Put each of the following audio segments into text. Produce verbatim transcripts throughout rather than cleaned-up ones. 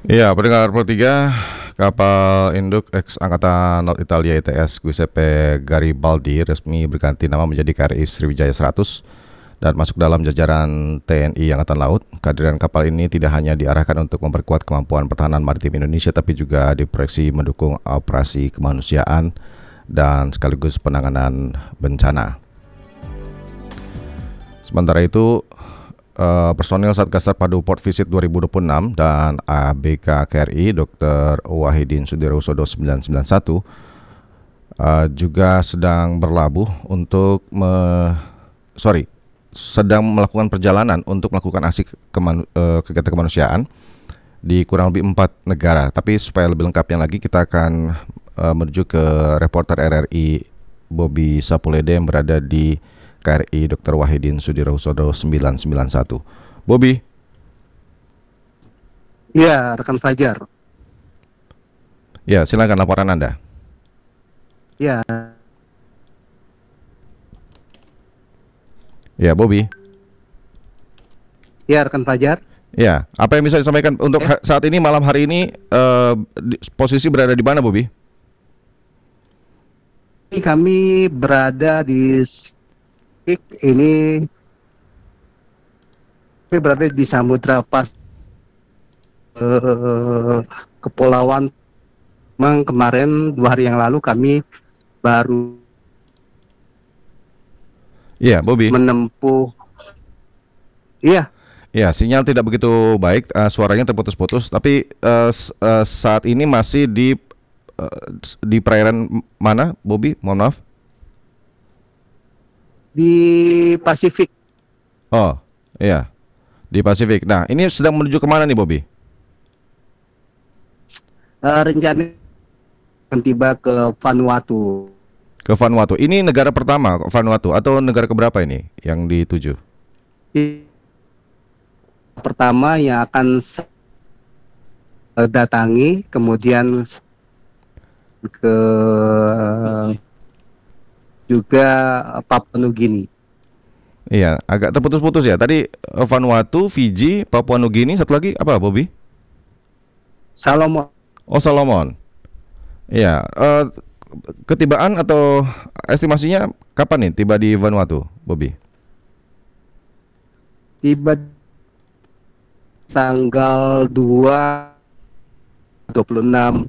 Iya, pendengar Pro tiga, kapal induk ex Angkatan Laut Italia I T S Giuseppe Garibaldi resmi berganti nama menjadi K R I Sriwijaya seratus dan masuk dalam jajaran T N I Angkatan Laut. Kehadiran kapal ini tidak hanya diarahkan untuk memperkuat kemampuan pertahanan maritim Indonesia, tapi juga diproyeksi mendukung operasi kemanusiaan dan sekaligus penanganan bencana. Sementara itu, Uh, personil Satgas Terpadu Port Visit dua ribu dua puluh enam dan A B K K R I dokter Wahidin Sudirohusodo sembilan sembilan satu uh, juga sedang berlabuh untuk me, sorry sedang melakukan perjalanan untuk melakukan aksi keman, uh, kegiatan kemanusiaan di kurang lebih empat negara. Tapi supaya lebih lengkapnya lagi, kita akan uh, menuju ke reporter R R I Bobby Sapulede yang berada di K R I dokter Wahidin Sudirohusodo sembilan sembilan satu. Bobby. Ya, rekan Fajar. Ya, silakan laporan Anda. Ya. Ya, Bobby. Ya, rekan Fajar. Ya, apa yang bisa disampaikan untuk ya. saat ini, malam hari ini, uh, di, posisi berada di mana, Bobby? Kami berada di ini kami berada di Samudra Pas eh, Kepulauan. Memang kemarin dua hari yang lalu kami baru Iya, Bobby. menempuh. Iya. Ya, sinyal tidak begitu baik, uh, suaranya terputus-putus. Tapi uh, uh, saat ini masih di uh, di perairan mana, Bobby? Mohon maaf. Di Pasifik. Oh, iya, di Pasifik. Nah, ini sedang menuju kemana nih, Bobby? Uh, rencana akan tiba ke Vanuatu. Ke Vanuatu. Ini negara pertama Vanuatu atau negara keberapa ini yang dituju? Pertama yang akan datangi, kemudian ke juga Papua Nugini. Iya, agak terputus-putus ya. Tadi Vanuatu, Fiji, Papua Nugini, satu lagi apa, Bobby? Salomon. Oh, Solomon. Iya, uh, ketibaan atau estimasinya kapan nih tiba di Vanuatu, Bobby? Tiba tanggal dua dua puluh enam.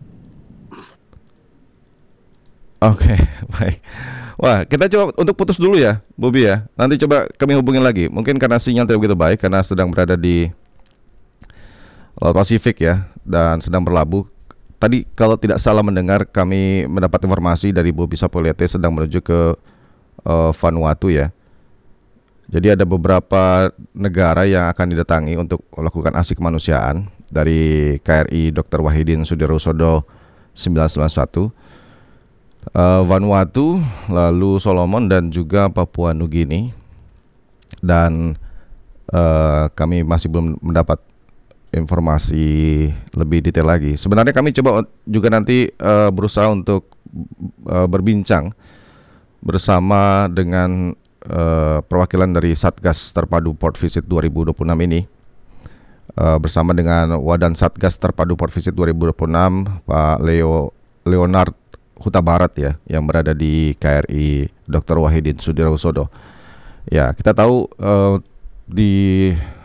Oke, okay, baik. Wah, kita coba untuk putus dulu ya, Bobby ya. Nanti coba kami hubungin lagi. Mungkin karena sinyal tidak begitu baik, karena sedang berada di Laut Pasifik ya, dan sedang berlabuh. Tadi kalau tidak salah mendengar, kami mendapat informasi dari Bobby Sapulete sedang menuju ke uh, Vanuatu ya. Jadi ada beberapa negara yang akan didatangi untuk melakukan aksi kemanusiaan dari K R I dokter Wahidin Sudirohusodo sembilan sembilan satu. Uh, Vanuatu, lalu Solomon dan juga Papua Nugini, dan uh, kami masih belum mendapat informasi lebih detail lagi. Sebenarnya kami coba juga nanti uh, berusaha untuk uh, berbincang bersama dengan uh, perwakilan dari Satgas Terpadu Port Visit dua ribu dua puluh enam ini, uh, bersama dengan Wadan Satgas Terpadu Port Visit dua ribu dua puluh enam, Pak Leo Leonard Huta Barat ya, yang berada di K R I dokter Wahidin Sudirohusodo. Ya, kita tahu uh, di